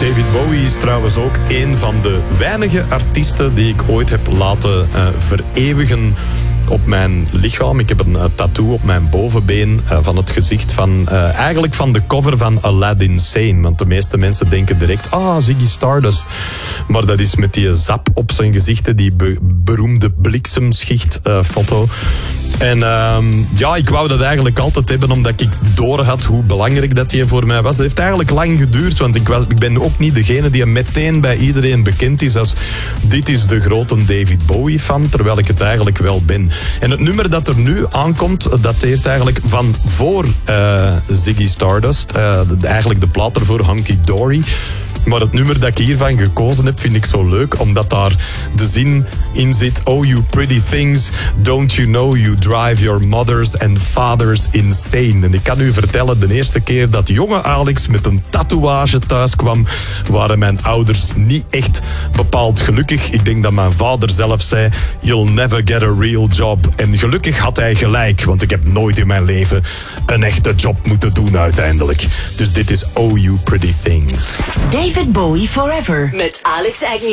David Bowie is trouwens ook een van de weinige artiesten die ik ooit heb laten vereeuwigen op mijn lichaam. Ik heb een tattoo op mijn bovenbeen van het gezicht van eigenlijk van de cover van Aladdin Sane. Want de meeste mensen denken direct, Ziggy Stardust. Maar dat is met die zap op zijn gezicht, die beroemde bliksemschicht foto. En ik wou dat eigenlijk altijd hebben, omdat ik doorhad hoe belangrijk dat die voor mij was. Het heeft eigenlijk lang geduurd, want ik ben ook niet degene die meteen bij iedereen bekend is als dit is de grote David Bowie fan, terwijl ik het eigenlijk wel ben. En het nummer dat er nu aankomt, dateert eigenlijk van voor Ziggy Stardust. Eigenlijk de plaat ervoor, Hunky Dory. Maar het nummer dat ik hiervan gekozen heb, vind ik zo leuk, omdat daar de zin in zit. Oh, you pretty things, don't you know you drive your mothers and fathers insane. En ik kan u vertellen, de eerste keer dat jonge Alex met een tatoeage thuis kwam, waren mijn ouders niet echt bepaald gelukkig. Ik denk dat mijn vader zelf zei, you'll never get a real job. En gelukkig had hij gelijk, want ik heb nooit in mijn leven een echte job moeten doen uiteindelijk. Dus dit is Oh, you pretty things. David Bowie Forever met Alex Agnew.